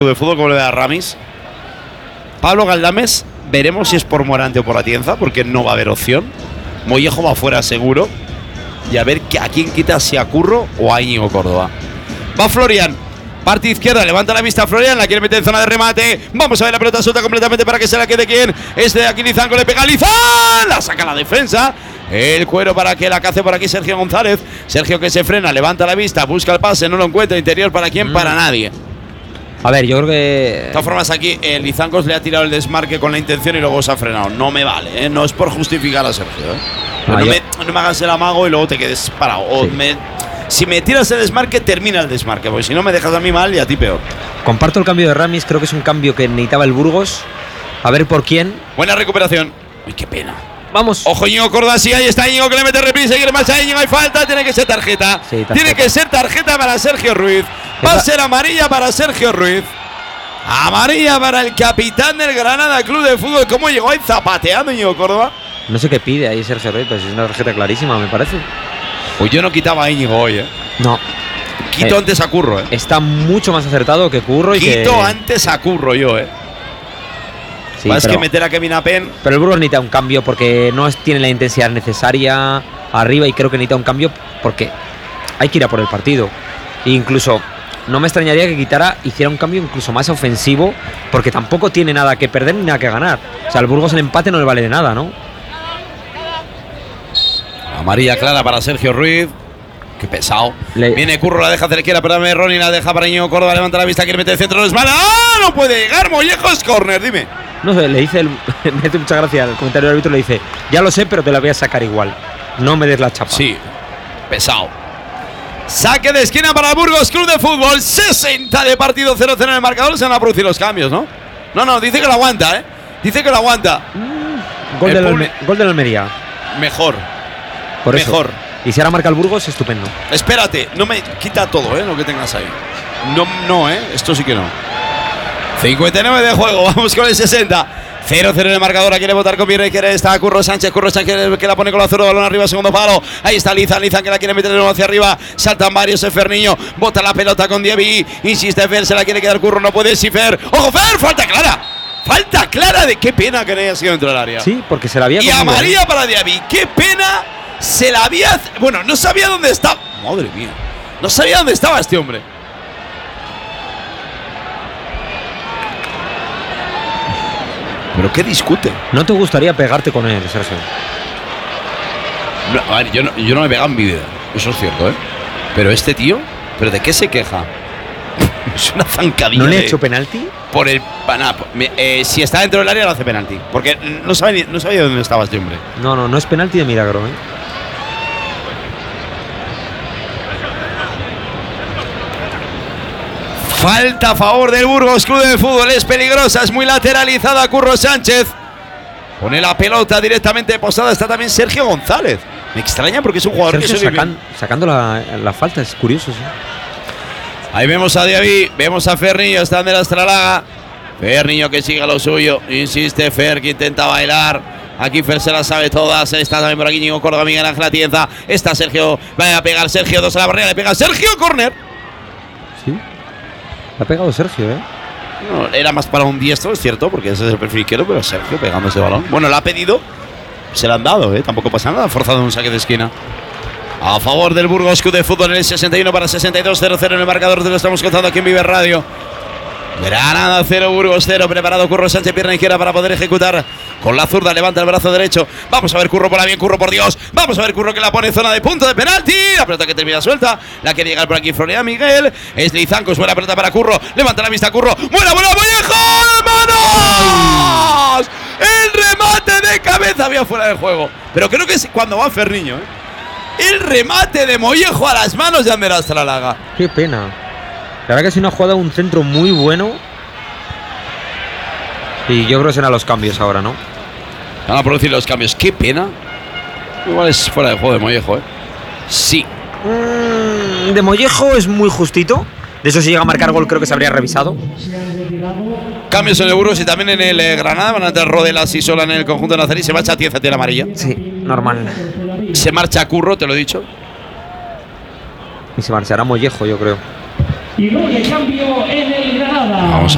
de fútbol como le da Ramis. Pablo Galdames, veremos si es por Morante o por Atienza, porque no va a haber opción. Mollejo va fuera seguro. Y a ver a quién quita, si a Curro o a Íñigo Córdoba. Va Florian, parte izquierda, levanta la vista Florian, la quiere meter en zona de remate. Vamos a ver la pelota suelta completamente para que se la quede quién. Este de aquí Lizango, le pega a Lizán, la saca la defensa. El cuero para que la cace por aquí Sergio González. Sergio que se frena, levanta la vista, busca el pase, no lo encuentra. Interior para quién, para nadie. A ver, yo creo que… De todas formas, aquí el Lizancos le ha tirado el desmarque con la intención y luego se ha frenado. No me vale, ¿eh? No es por justificar a Sergio, ¿eh? No me hagas el amago y luego te quedes parado. O si me tiras el desmarque, termina el desmarque, porque si no me dejas a mí mal y a ti peor. Comparto el cambio de Ramis, creo que es un cambio que necesitaba el Burgos. A ver por quién. Buena recuperación. Uy, qué pena. Vamos. Ojo, Íñigo Córdoba, sí, ahí está Íñigo que le mete reprisa y quiere marchar Íñigo, hay falta, tiene que ser tarjeta. Sí, tarjeta. Tiene que ser tarjeta para Sergio Ruiz. Va a ser amarilla para Sergio Ruiz. Amarilla para el capitán del Granada Club de Fútbol. ¿Cómo llegó ahí zapateando Íñigo Córdoba? No sé qué pide ahí Sergio Ruiz, pero es una tarjeta clarísima, me parece. Pues yo no quitaba a Íñigo hoy, ¿eh? No. Quito antes a Curro, ¿eh? Está mucho más acertado que Curro y Quito antes a Curro yo, ¿eh? Sí, Vas que meter a Kevin Apen. Pero el Burgos necesita un cambio porque no tiene la intensidad necesaria arriba y creo que necesita un cambio porque hay que ir a por el partido. E incluso no me extrañaría que hiciera un cambio incluso más ofensivo porque tampoco tiene nada que perder ni nada que ganar. O sea, al Burgos el empate no le vale de nada, ¿no? Amarilla clara para Sergio Ruiz. Qué pesado. Viene Curro, la deja hacia la izquierda, perdóname, Ronnie, la deja para Íñigo Córdoba, levanta la vista, quiere meter el centro, no es mala. ¡Ah! No puede llegar, Mollejo, es córner, dime. No sé, le dice, me hace mucha gracia el comentario del árbitro, le dice, ya lo sé, pero te la voy a sacar igual. No me des la chapa. Sí, pesado. Saque de esquina para Burgos Club de Fútbol, 60 de partido, 0-0 en el marcador, se van a producir los cambios, ¿no? No, dice que lo aguanta, ¿eh? Dice que lo aguanta. Gol del Almería. Mejor. Por eso. Mejor. Y si ahora marca el Burgos, estupendo. Espérate, no me quita todo, lo que tengas ahí. No, esto sí que no. 59 de juego, vamos con el 60. 0-0 en el marcador, quiere votar con pierna izquierda, está Curro Sánchez que la pone con la zurda, balón arriba, segundo palo. Ahí está Lizan que la quiere meter de nuevo hacia arriba. Saltan varios, es Ferniño, bota la pelota con Diaby. Insiste Fer, se la quiere quedar Curro, no puede, sí Fer. ¡Ojo Fer! ¡Falta clara! ¡Falta clara! De qué pena que no haya sido dentro del área. Sí, porque se la había comido. Y amarilla para Diaby, qué pena. Se la había… Bueno, no sabía dónde estaba. Madre mía. No sabía dónde estaba este hombre. ¿Pero qué discute? ¿No te gustaría pegarte con él, Sergio? No, a ver, yo no me pegado en mi vida. Eso es cierto, ¿eh? Pero este tío… ¿Pero de qué se queja? Es una zancadilla. ¿No le ha hecho penalti? Por el… si está dentro del área lo hace penalti. Porque no sabía dónde estaba este hombre. No es penalti de milagro, ¿eh? Falta a favor del Burgos Club de Fútbol, es peligrosa, es muy lateralizada Curro Sánchez. Pone la pelota directamente posada, está también Sergio González. Me extraña porque es un jugador Sergio que sacando la falta, es curioso, sí. Ahí vemos a Diaby, vemos a Ferniño, están de la Estralaga. Ferniño que siga lo suyo, insiste Fer que intenta bailar. Aquí Fer se la sabe todas, está también por aquí Íñigo Córdoba, Miguel Ángel Atienza. Está Sergio, va a pegar Sergio, 2 a la barrera, le pega Sergio, córner. Sí. Ha pegado Sergio, ¿eh? No, era más para un diestro, es cierto, porque ese es el perfil izquierdo, pero Sergio pegando ese balón. Bueno, lo ha pedido, se lo han dado, tampoco pasa nada, forzado un saque de esquina. A favor del Burgos Club de Fútbol en el 61 para 62, 0-0 en el marcador, te lo estamos contando aquí en Vive Radio. Granada 0, Burgos 0, preparado Curro Sánchez, pierna izquierda para poder ejecutar con la zurda, levanta el brazo derecho. Vamos a ver Curro por la bien, Curro por Dios. Vamos a ver Curro que la pone en zona de punto de penalti. La pelota que termina suelta, la quiere llegar por aquí Florian Miguel. Es Lizancos, buena pelota para Curro, levanta la vista Curro. ¡Buena, Mollejo! ¡Manos! El remate de cabeza había fuera del juego. Pero creo que es cuando va Ferniño, El remate de Mollejo a las manos de Ander Astralaga. Qué pena. La verdad que es una jugada, un centro muy bueno. Y yo creo que serán los cambios ahora, ¿no? Van a producir los cambios. Qué pena. Igual es fuera de juego de Mollejo, Sí. De Mollejo es muy justito. De eso, si llega a marcar gol, creo que se habría revisado. Cambios en el Burgos y también en el Granada. Van a entrar Rodelas y Sola en el conjunto de Nazarí. Se marcha Atienza, tiene amarilla. Sí, normal. Se marcha Curro, te lo he dicho. Y se marchará Mollejo, yo creo. Y luego el cambio en el Granada. Vamos a